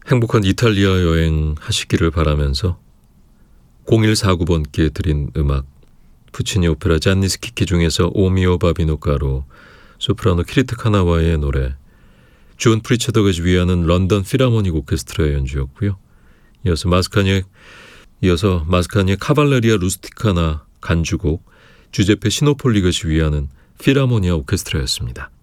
행복한 이탈리아 여행 하시기를 바라면서 0149번께 드린 음악, 푸치니 오페라 잔니 스키키 중에서 오미오 바비노 까로, 소프라노 키리트 카나와의 노래, 존 프리처더가 지휘하는 런던 필하모닉 오케스트라의 연주였고요. 이어서 마스카니의 카발레리아 루스티카나 간주곡, 주제페 시노폴리가 지휘하는 필하모니아 오케스트라였습니다.